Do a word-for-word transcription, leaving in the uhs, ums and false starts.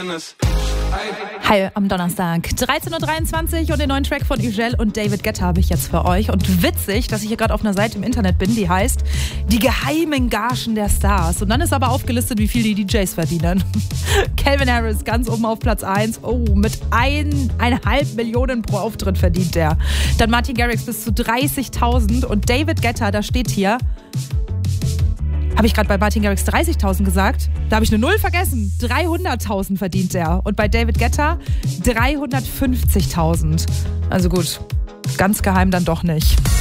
Tennis. Hi, am Donnerstag, dreizehn Uhr dreiundzwanzig und den neuen Track von Ugel und David Guetta habe ich jetzt für euch. Und witzig, dass ich hier gerade auf einer Seite im Internet bin, die heißt Die geheimen Gagen der Stars. Und dann ist aber aufgelistet, wie viel die D Js verdienen. Calvin Harris ganz oben auf Platz eins. Oh, mit eineinhalb Millionen pro Auftritt verdient der. Dann Martin Garrix bis zu dreißigtausend und David Guetta, da steht hier... Habe ich gerade bei Martin Garrix dreißigtausend gesagt? Da habe ich eine Null vergessen. dreihunderttausend verdient der. Und bei David Guetta dreihundertfünfzigtausend. Also gut, ganz geheim dann doch nicht.